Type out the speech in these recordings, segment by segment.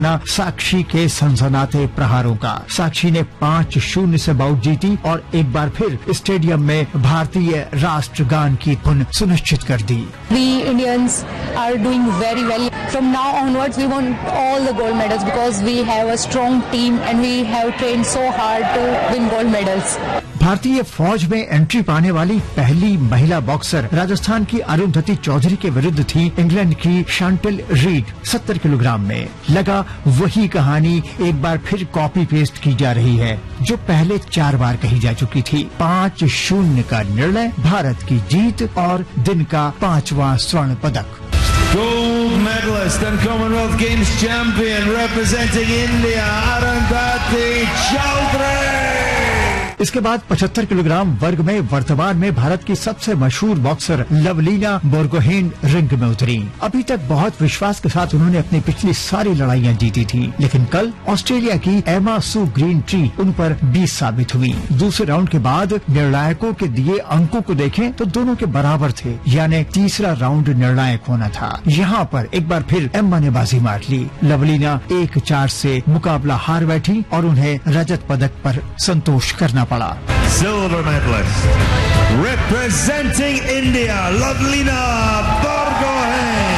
न साक्षी के सनसनाते प्रहारों का। साक्षी ने 5-0 से बाउट जीती और एक बार फिर स्टेडियम में भारतीय राष्ट्रगान की धुन सुनिश्चित कर दी। We Indians are doing very well. From now onwards, we want all the gold medals because we have a strong team and we have trained so hard to win gold medals. भारतीय फौज में entry पाने वाली पहली महिला boxer Rajasthan की अरुंधति चौधरी के विरुद्ध थी इंग्लैंड की शांटेल रीड। 70 किलोग्राम में लगा वही कहानी एक बार फिर कॉपी पेस्ट की जा रही है जो पहले 4 बार कही जा चुकी थी। 5-0 का निर्णय, भारत की जीत और दिन का 5वां स्वर्ण पदक। Gold medalist and Commonwealth Games champion representing India, Arundhati Chaudhary. इसके बाद 75 किलोग्राम वर्ग में वर्तमान में भारत की सबसे मशहूर बॉक्सर लवलीना बोरगोहेन रिंग में उतरी। अभी तक बहुत विश्वास के साथ उन्होंने अपनी पिछली सारी लड़ाइयां जीती थी, लेकिन कल ऑस्ट्रेलिया की एमा सू ग्रीन ट्री उन पर 20 साबित हुई। दूसरे राउंड के बाद निर्णायकों के दिए अंकों को देखें तो दोनों के बराबर थे, यानी तीसरा राउंड निर्णायक होना था। यहाँ पर एक बार फिर एम्मा ने बाजी मार ली। लवलीना 1-4 से मुकाबला हार बैठी और उन्हें रजत पदक पर संतोष करना पड़ा। Silver medalist representing India, Luvleena Borgohain.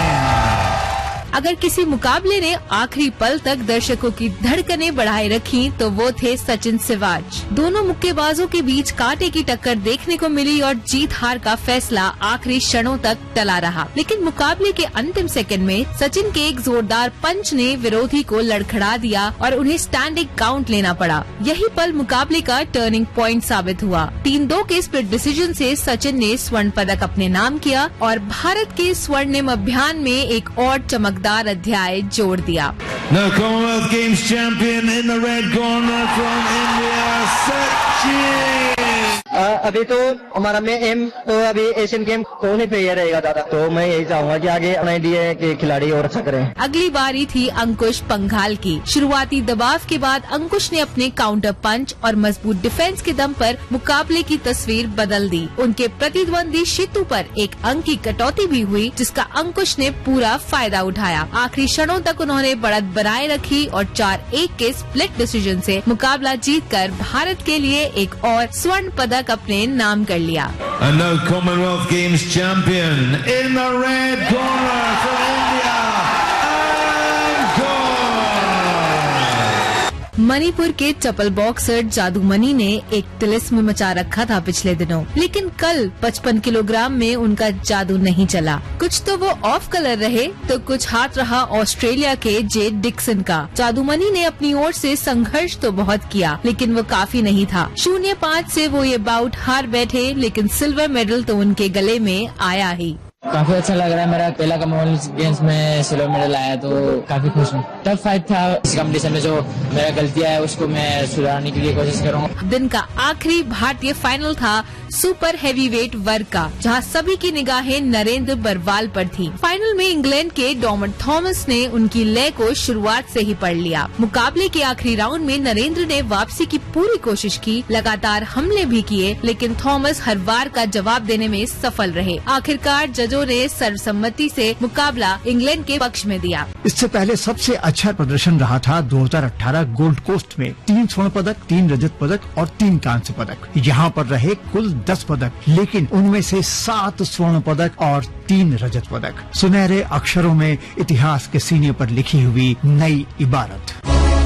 अगर किसी मुकाबले ने आखिरी पल तक दर्शकों की धड़कनें बढ़ाए रखी तो वो थे सचिन सिवाच। दोनों मुक्केबाजों के बीच कांटे की टक्कर देखने को मिली और जीत हार का फैसला आखिरी क्षणों तक टला रहा। लेकिन मुकाबले के अंतिम सेकंड में सचिन के एक जोरदार पंच ने विरोधी को लड़खड़ा दिया और उन्हें स्टैंडिंग काउंट लेना पड़ा। यही पल मुकाबले का टर्निंग पॉइंट साबित हुआ। 3-2 के स्प्लिट डिसीजन से सचिन ने स्वर्ण पदक अपने नाम किया और भारत के स्वर्णिम अभियान में एक और चमकदार अध्याय जोड़ दिया। Now Commonwealth Games champion in the red corner from India, Sachin. अभी तो हमारा में एम तो अभी एशियन गेम होने पे ही रहेगा ज्यादा, तो मैं यही चाहूंगा कि आगे अपना इंडिया के खिलाड़ी और अच्छा करें। अगली बारी थी अंकुश पंघाल की। शुरुआती दबाव के बाद अंकुश ने अपने काउंटर पंच और मजबूत डिफेंस के दम पर मुकाबले की तस्वीर बदल दी। उनके प्रतिद्वंदी शितु पर एक अंक की कटौती भी हुई, जिसका अंकुश ने पूरा फायदा उठाया। आखिरी क्षणों तक उन्होंने बढ़त बनाए रखी और 4-1 के स्प्लिट डिसीजन से मुकाबला जीतकर भारत के लिए एक और स्वर्ण पदक अपने नाम कर लिया। And now Commonwealth Games champion in the red corner from India, Manipur के चपल बॉक्सर जादूमणि ने एक तिलिस्म मचा रखा था पिछले दिनों, लेकिन कल 55 किलोग्राम में उनका जादू नहीं चला। कुछ तो वो ऑफ कलर रहे तो कुछ हाथ रहा ऑस्ट्रेलिया के जे डिक्सन का। जादूमणि ने अपनी ओर से संघर्ष तो बहुत किया, लेकिन वो काफी नहीं था। 0-5 से वो ये बाउट हार बैठे, लेकिन सिल्वर मेडल तो उनके गले में आया ही। काफी अच्छा लग रहा है। मेरा पहला कॉमनवेल्थ गेम्स में सिल्वर मेडल आया तो काफी खुश हूँ। टफ फाइट था। इस कंपटीशन में जो मेरा गलतियां है उसको मैं सुधारने की लिए कोशिश करूँगा। दिन का आखिरी भारतीय फाइनल था सुपर हैवीवेट वर्ग का, जहां सभी की निगाहें नरेंद्र बरवाल पर थी। फाइनल में इंग्लैंड के डॉमट थॉमस ने उनकी लय को शुरुआत से ही पढ़ लिया। मुकाबले के आखिरी राउंड में नरेंद्र ने वापसी की पूरी कोशिश की, लगातार हमले भी किए, लेकिन थॉमस हर वार का जवाब देने में सफल रहे। आखिरकार जजों ने सर्वसम्मति से मुकाबला इंग्लैंड के पक्ष में दिया। इससे पहले सबसे अच्छा प्रदर्शन रहा था 2018 गोल्ड कोस्ट में। 3 स्वर्ण पदक, 3 रजत पदक और 3 कांस्य पदक। यहाँ पर रहे कुल 10 पदक, लेकिन उनमें से 7 स्वर्ण पदक और 3 रजत पदक। सुनहरे अक्षरों में इतिहास के सीने पर लिखी हुई नई इबारत।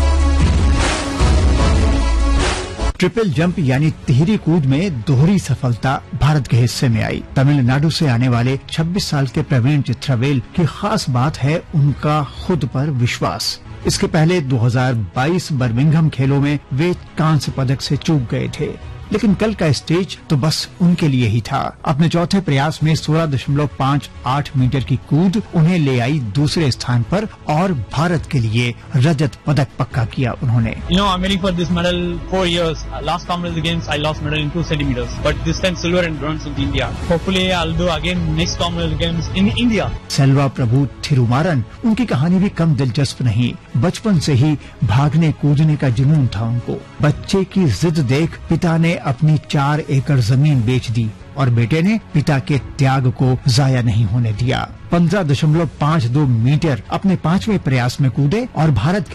ट्रिपल जंप यानी तिहरी कूद में दोहरी सफलता भारत के हिस्से में आई। तमिलनाडु से आने वाले 26 साल के प्रवीण चित्रावेल की खास बात है उनका खुद पर विश्वास। इसके पहले 2022 बर्मिंघम खेलों में वे कांस्य पदक से चूक गए थे, लेकिन कल का स्टेज तो बस उनके लिए ही था। अपने चौथे प्रयास में 16.58 मीटर की कूद उन्हें ले आई दूसरे स्थान पर और भारत के लिए रजत पदक पक्का किया उन्होंने। I'm aiming for this medal 4 years. Last Commonwealth Games I lost medal in 2 centimeters, but this time silver and bronze with India. Hopefully I'll do again next Commonwealth Games in India. Selva प्रभु थिरुमारन, उनकी कहानी भी कम दिलचस्प नहीं। बचपन से ही भागने कूदने का जुनून था उनको। बच्चे की जिद देख पिता ने अपनी 4 एकड़ जमीन बेच दी और बेटे ने पिता के त्याग को जाया नहीं होने दिया। 15.52 मीटर अपने 5वें प्रयास में कूदे और भारत